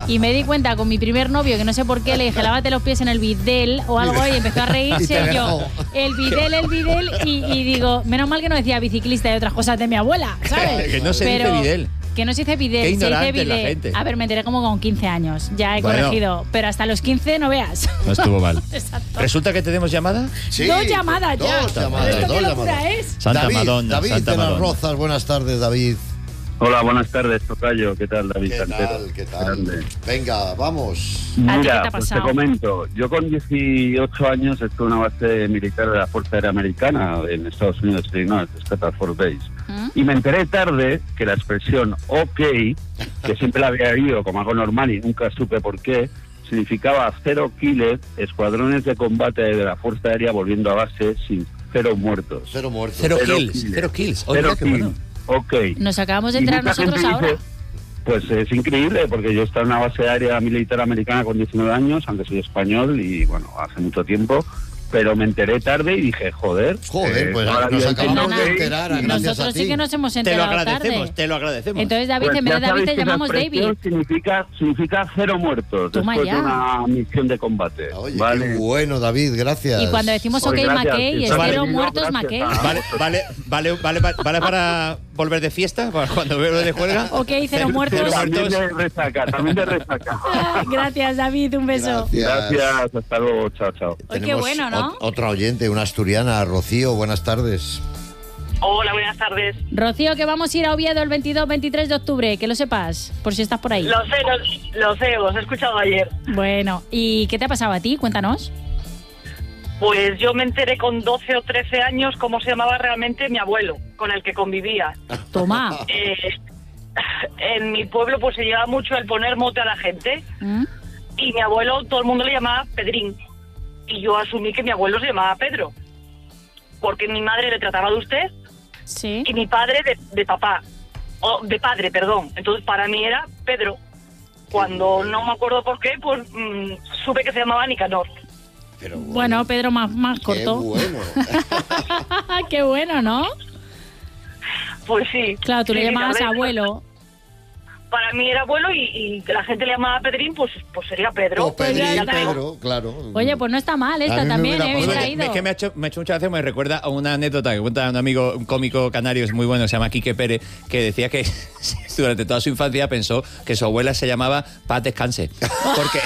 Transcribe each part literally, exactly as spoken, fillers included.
Y me di cuenta con mi primer novio, que no sé por qué, le dije, lávate los pies en el bidel o algo, y empezó a reírse. Y yo, el bidel, el bidel, y, y digo, menos mal que no decía biciclista y otras cosas de mi abuela, ¿sabes? Que no se Pero, dice bidel. Que no se dice bidel, Qué se dice ignorante bidel. la gente. A ver, me enteré como con quince años, ya he Bueno. corregido, pero hasta los quince no veas. No estuvo mal. Exacto. ¿Resulta que tenemos llamada? Sí, dos llamadas ya. Dos llamadas, ¿Esto dos qué locura llamadas. es? Santa David, Madonna, David Santa de las Madonna. Rozas, buenas tardes, David. Hola, buenas tardes, tocayo. ¿Qué tal, David ¿Qué Cantero? tal? ¿Qué tal? Grande. Venga, vamos. ¿A ti qué te Mira, ha pues te pasado? comento. Yo con dieciocho años estuve en una base militar de la Fuerza Aérea Americana en Estados Unidos, Illinois, Stafford Force Base. ¿Mm? Y me enteré tarde que la expresión OK, que siempre la había oído como algo normal y nunca supe por qué, significaba cero killers, escuadrones de combate de la Fuerza Aérea volviendo a base sin cero muertos. Cero muertos. Cero Cero kills, kills. cero kills. Oye, Cero qué bueno. kills. OK. Nos acabamos de Y enterar mucha nosotros gente ahora. dice, pues es increíble, porque yo he estado en una base aérea militar americana con diecinueve años, aunque soy español y, bueno, hace mucho tiempo, pero me enteré tarde y dije, joder... Joder, eh, pues toda la nos vida acabamos diciendo de que- enterar, gracias Nosotros a ti. sí que nos hemos Te lo enterado agradecemos, tarde. te lo agradecemos. Entonces, David, Pues en vez de ya David, sabéis te que esa llamamos expresión David. Significa, significa cero muertos Toma después ya. de una misión de combate. Oye, ¿vale? qué bueno, David, gracias. Y cuando decimos OK, Pues gracias, McKay, sí, es vale. cero No, muertos, gracias, McKay. ah. Vale, vale, vale, vale, vale, vale para volver de fiesta, para cuando vuelvo de juerga. OK, cero muertos. Cero También muertos. de resaca, también de resaca. Ah, Gracias, David, un beso. Gracias. Gracias, hasta luego, chao, chao. Oye, qué Tenemos bueno, ¿no? ot- otra oyente, una asturiana, Rocío, buenas tardes. Hola, buenas tardes. Rocío, que vamos a ir a Oviedo el veintidós veintitrés de octubre, que lo sepas, por si estás por ahí. Lo sé, lo, lo sé, os he escuchado ayer. Bueno, ¿y qué te ha pasado a ti? Cuéntanos. Pues yo me enteré con doce o trece años cómo se llamaba realmente mi abuelo, con el que convivía. Toma. Eh, en mi pueblo pues se lleva mucho el poner mote a la gente ¿Mm? y mi abuelo todo el mundo le llamaba Pedrín. Y yo asumí que mi abuelo se llamaba Pedro, porque mi madre le trataba de usted Sí. y mi padre de, de papá, o de padre, perdón. Entonces para mí era Pedro. Cuando no me acuerdo por qué, pues mmm, supe que se llamaba Nicanor. Pero Bueno, Pedro más, más qué corto. bueno. Qué bueno, ¿no? Pues sí. Claro, tú le Sí, llamabas ¿sabes? abuelo. Para mí era abuelo y, y que la gente le llamaba Pedrín, pues, pues sería Pedro. Oh, Pedrín, ya está. Pedro, claro. Oye, pues no está mal A esta mí me también, hubiera ¿eh? Bien pasado. traído. Es que me ha hecho, me ha hecho mucha gracia, me recuerda a una anécdota que cuenta un amigo, un cómico canario, es muy bueno, se llama Quique Pérez, que decía que durante toda su infancia pensó que su abuela se llamaba Paz Descanse. Porque,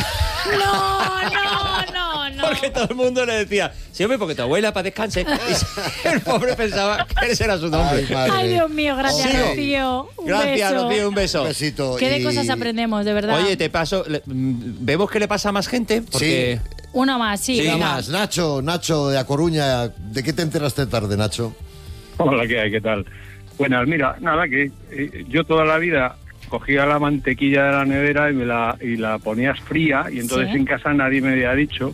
No, no, no, no. porque todo el mundo le decía, sí, hombre, porque tu abuela Paz Descanse. Y el pobre pensaba que ese era su nombre. Ay, madre. Ay, Dios mío, gracias, Sí. Rocío. Un Gracias, beso. Rocío, un beso. Un besito. Qué de y- cosas aprendemos, de verdad. Oye, te paso, le- mm, vemos que le pasa a más gente, porque... Uno más, sí. Una venga. más, Nacho, Nacho de A Coruña. ¿De qué te enteraste tarde, Nacho? Hola, ¿qué hay? ¿Qué tal? Bueno, mira, nada, que eh, yo toda la vida cogía la mantequilla de la nevera y me la y la ponías fría y entonces Sí. en casa nadie me había dicho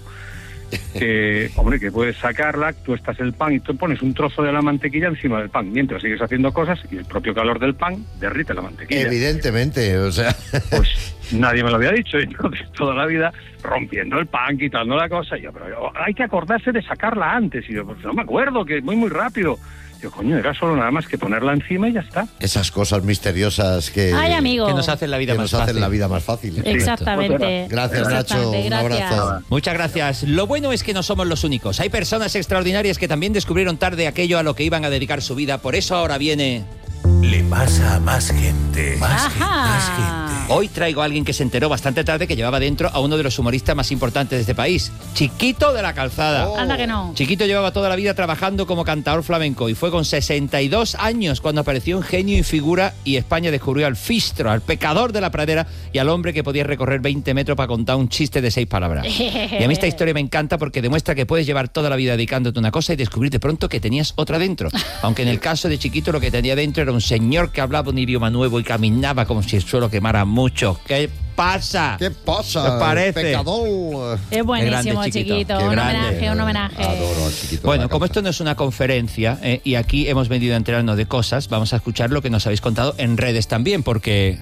que, hombre, que puedes sacarla, tú estás el pan y tú pones un trozo de la mantequilla encima del pan mientras sigues haciendo cosas y el propio calor del pan derrite la mantequilla. Evidentemente, o sea. Pues nadie me lo había dicho, y entonces toda la vida rompiendo el pan, quitando la cosa, y yo, pero hay que acordarse de sacarla antes, y yo, pues no me acuerdo, que muy muy rápido. Yo, coño, era solo nada más que ponerla encima y ya está. Esas cosas misteriosas que, Ay, amigo. Que nos hacen la vida que más nos hacen fácil. la vida más fácil. Exactamente. Gracias, Nacho. Exactamente, Un gracias. abrazo. Muchas gracias. Lo bueno es que no somos los únicos. Hay personas extraordinarias que también descubrieron tarde aquello a lo que iban a dedicar su vida. Por eso ahora viene... Le pasa a más gente. Más gente. Más Ajá. gente. Hoy traigo a alguien que se enteró bastante tarde que llevaba dentro a uno de los humoristas más importantes de este país. Chiquito de la Calzada. Oh. Anda que no. Chiquito llevaba toda la vida trabajando como cantador flamenco y fue con sesenta y dos años cuando apareció en Genio y Figura y España descubrió al fistro, al pecador de la pradera y al hombre que podía recorrer veinte metros para contar un chiste de seis palabras. Y a mí esta historia me encanta porque demuestra que puedes llevar toda la vida dedicándote a una cosa y descubrir de pronto que tenías otra dentro. Aunque en el caso de Chiquito lo que tenía dentro era un señor que hablaba un idioma nuevo y caminaba como si el suelo quemara mucho. ¿Qué pasa? ¿Qué pasa? ¿Qué parece? Pecador. Es buenísimo, grande, Chiquito. Chiquito. Qué Un grande. homenaje, un homenaje. Adoro al Chiquito de Bueno, la como Calzada. esto no es una conferencia eh, y aquí hemos venido a enterarnos de cosas, vamos a escuchar lo que nos habéis contado en redes también, porque...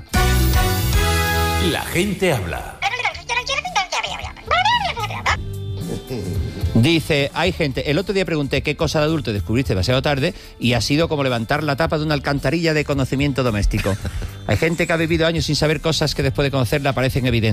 La gente habla. Dice, hay gente, el otro día pregunté qué cosa de adulto descubriste demasiado tarde y ha sido como levantar la tapa de una alcantarilla de conocimiento doméstico. Hay gente que ha vivido años sin saber cosas que después de conocerla parecen evidentes.